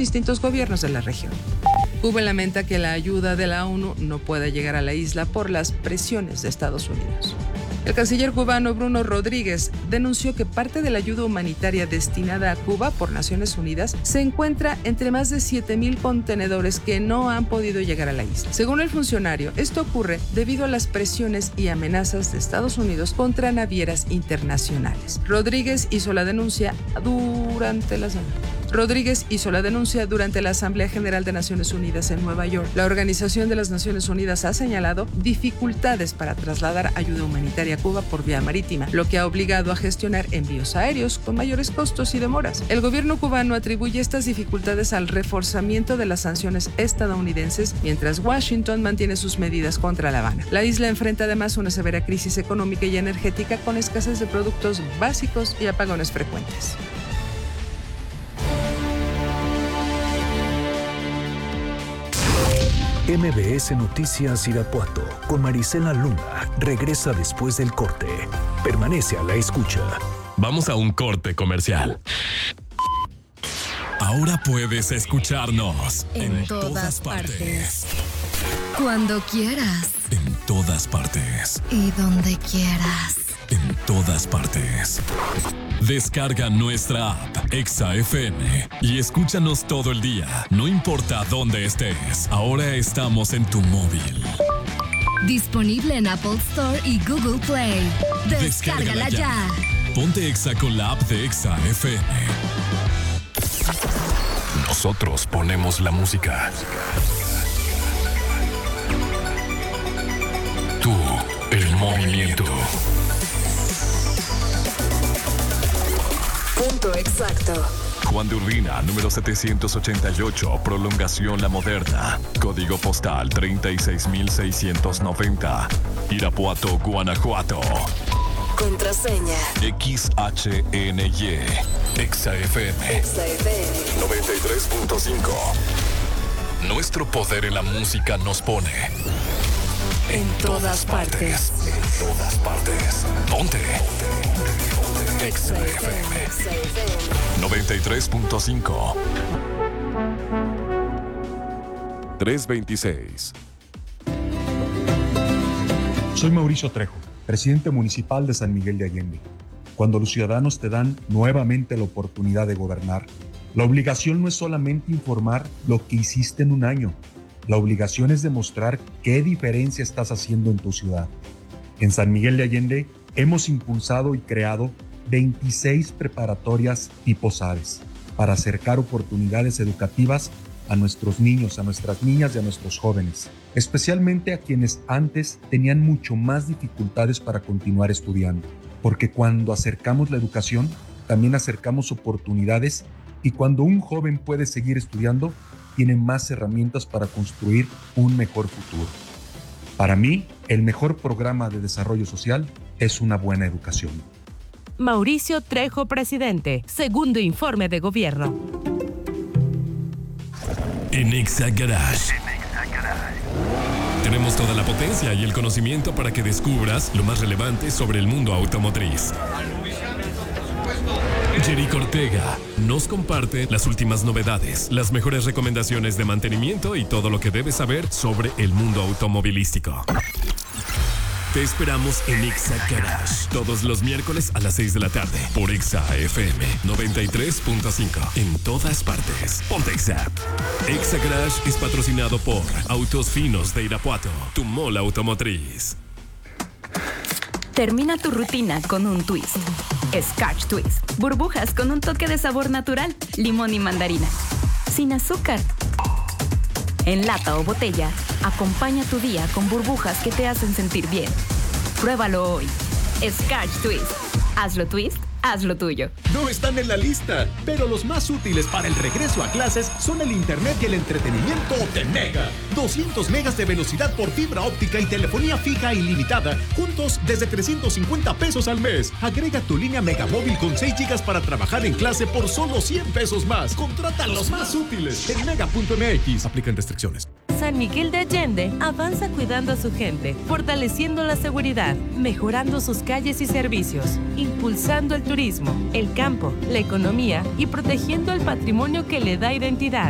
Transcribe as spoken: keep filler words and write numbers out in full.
distintos gobiernos de la región. Cuba lamenta que la ayuda de la ONU no pueda llegar a la isla por las presiones de Estados Unidos. El canciller cubano Bruno Rodríguez denunció que parte de la ayuda humanitaria destinada a Cuba por Naciones Unidas se encuentra entre más de siete mil contenedores que no han podido llegar a la isla. Según el funcionario, esto ocurre debido a las presiones y amenazas de Estados Unidos contra navieras internacionales. Rodríguez hizo la denuncia durante la semana. Rodríguez hizo la denuncia durante la Asamblea General de Naciones Unidas en Nueva York. La Organización de las Naciones Unidas ha señalado dificultades para trasladar ayuda humanitaria a Cuba por vía marítima, lo que ha obligado a gestionar envíos aéreos con mayores costos y demoras. El gobierno cubano atribuye estas dificultades al reforzamiento de las sanciones estadounidenses, mientras Washington mantiene sus medidas contra La Habana. La isla enfrenta además una severa crisis económica y energética con escasez de productos básicos y apagones frecuentes. M B S Noticias Irapuato con Marisela Luna regresa después del corte. Permanece a la escucha. Vamos a un corte comercial. Ahora puedes escucharnos en, en todas, todas partes. partes. Cuando quieras. En todas partes. Y donde quieras. En todas partes. Descarga nuestra app Exa F M y escúchanos todo el día, no importa dónde estés. Ahora estamos en tu móvil. Disponible en Apple Store y Google Play. Descárgala, Descárgala ya. ya. Ponte Exa con la app de Exa F M. Nosotros ponemos la música. Tú, el movimiento. Punto exacto. Juan de Urbina, número setecientos ochenta y ocho, Prolongación La Moderna. Código postal treinta y seis mil seiscientos noventa. Irapuato, Guanajuato. Contraseña X H N Y. Exa F M. Exa F M noventa y tres punto cinco. Nuestro poder en la música nos pone en, en todas, todas partes. partes. En todas partes. Ponte. Exa F M noventa y tres punto cinco. trescientos veintiséis. Soy Mauricio Trejo, presidente municipal de San Miguel de Allende. Cuando los ciudadanos te dan nuevamente la oportunidad de gobernar, la obligación no es solamente informar lo que hiciste en un año. La obligación es demostrar qué diferencia estás haciendo en tu ciudad. En San Miguel de Allende hemos impulsado y creado veintiséis preparatorias tipo SADES para acercar oportunidades educativas a nuestros niños, a nuestras niñas y a nuestros jóvenes, especialmente a quienes antes tenían mucho más dificultades para continuar estudiando, porque cuando acercamos la educación, también acercamos oportunidades y cuando un joven puede seguir estudiando, tiene más herramientas para construir un mejor futuro. Para mí, el mejor programa de desarrollo social es una buena educación. Mauricio Trejo, presidente. Segundo informe de gobierno. En Exa Garage. Tenemos toda la potencia y el conocimiento para que descubras lo más relevante sobre el mundo automotriz. Jerico Ortega nos comparte las últimas novedades, las mejores recomendaciones de mantenimiento y todo lo que debes saber sobre el mundo automovilístico. Te esperamos en Exa Garage todos los miércoles a las seis de la tarde por Exa F M noventa y tres punto cinco. En todas partes. Ponte Exa. Exa Garage es patrocinado por Autos Finos de Irapuato, tu mall automotriz. Termina tu rutina con un twist. Scotch Twist. Burbujas con un toque de sabor natural, limón y mandarina. Sin azúcar. En lata o botella, acompaña tu día con burbujas que te hacen sentir bien. Pruébalo hoy. Scotch Twist. Hazlo twist, hazlo tuyo. No están en la lista, pero los más útiles para el regreso a clases son el internet y el entretenimiento de Mega. doscientos megas de velocidad por fibra óptica y telefonía fija ilimitada, juntos desde trescientos cincuenta pesos al mes. Agrega tu línea Megamóvil con seis gigas para trabajar en clase por solo cien pesos más. Contrata los más útiles en mega punto m x. Aplican restricciones. San Miguel de Allende avanza cuidando a su gente, fortaleciendo la seguridad, mejorando sus calles y servicios, impulsando el turismo, el campo, la economía y protegiendo el patrimonio que le da identidad.